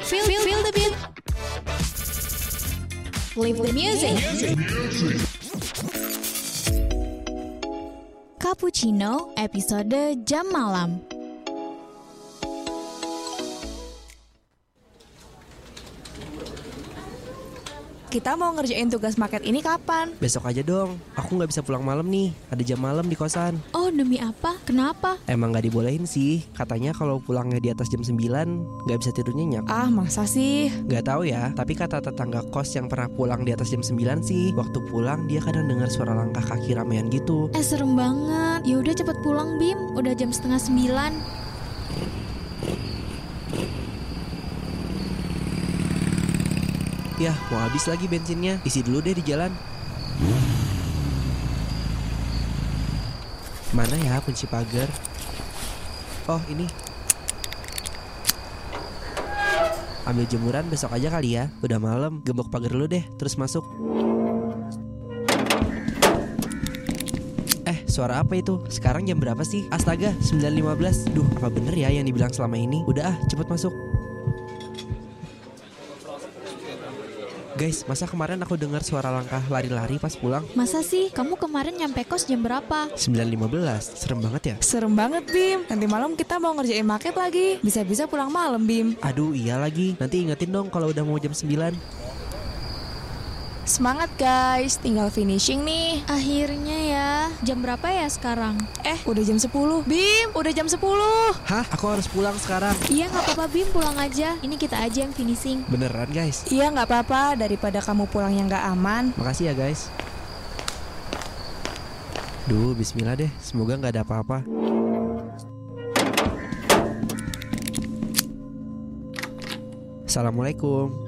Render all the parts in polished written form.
Feel the beat. Live the music. Cappuccino episode Jam Malam. Kita mau ngerjain tugas market ini kapan? Besok aja dong, aku gak bisa pulang malam nih. Ada jam malam di kosan. Oh, demi apa? Kenapa? Emang gak dibolehin sih. Katanya kalau pulangnya di atas jam 9 gak bisa tidur nyenyak. Ah, masa sih? Gak tahu ya, tapi kata tetangga kos yang pernah pulang di atas jam 9 sih, waktu pulang dia kadang dengar suara langkah kaki ramean gitu. Serem banget. Ya udah cepet pulang, Bim. Udah jam 8:30. Yah, mau habis lagi bensinnya. Isi dulu deh di jalan. Mana ya kunci pagar? Oh, ini. Ambil jemuran besok aja kali ya. Udah malam, gembok pagar dulu deh, terus masuk. Suara apa itu? Sekarang jam berapa sih? Astaga, 9.15. Duh, apa bener ya yang dibilang selama ini? Udah cepet masuk. Guys, masa kemarin aku dengar suara langkah lari-lari pas pulang? Masa sih? Kamu kemarin nyampe kos jam berapa? 9.15, serem banget ya? Serem banget, Bim. Nanti malam kita mau ngerjain market lagi. Bisa-bisa pulang malam, Bim. Aduh, iya lagi. Nanti ingetin dong kalau udah mau jam 9. Semangat guys, tinggal finishing nih. Akhirnya ya. Jam berapa ya sekarang? Udah jam 10. Bim, udah jam 10. Hah? Aku harus pulang sekarang? Iya, gak apa-apa, Bim, pulang aja. Ini kita aja yang finishing. Beneran guys? Iya, gak apa-apa. Daripada kamu pulang yang gak aman. Makasih ya guys. Duh, bismillah deh. Semoga gak ada apa-apa. Assalamualaikum.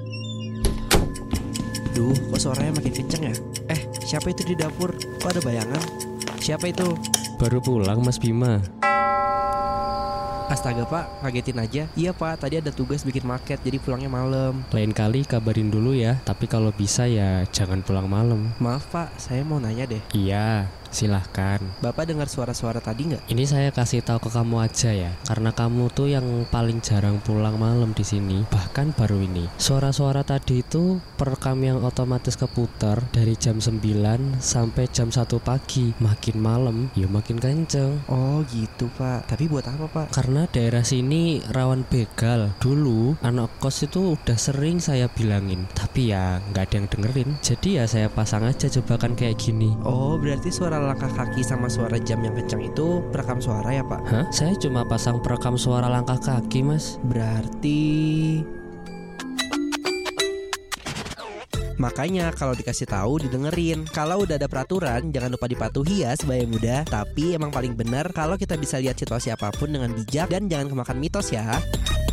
Duh, kok suaranya makin kenceng ya? Siapa itu di dapur? Kok ada bayangan? Siapa itu? Baru pulang Mas Bima. Astaga pak, ngagetin aja. Iya pak, tadi ada tugas bikin market, jadi pulangnya malam. Lain kali kabarin dulu ya. Tapi kalau bisa ya jangan pulang malam. Maaf pak, saya mau nanya deh. Iya, silahkan. Bapak dengar suara-suara tadi nggak? Ini saya kasih tahu ke kamu aja ya, karena kamu tuh yang paling jarang pulang malam di sini. Bahkan baru ini. Suara-suara tadi itu perekam yang otomatis keputar dari jam 9 sampai jam 1 pagi. Makin malam, ya makin kenceng. Oh gitu pak. Tapi buat apa pak? Karena daerah sini rawan begal. Dulu anak kos itu udah sering saya bilangin, tapi ya nggak ada yang dengerin. Jadi ya saya pasang aja jebakan kayak gini. Oh, berarti suara langkah kaki sama suara jam yang kencang itu perekam suara ya pak? Hah? Saya cuma pasang perekam suara langkah kaki mas. Berarti makanya kalau dikasih tahu didengerin. Kalau udah ada peraturan jangan lupa dipatuhi ya sebaya muda. Tapi emang paling benar kalau kita bisa lihat situasi apapun dengan bijak dan jangan kemakan mitos ya.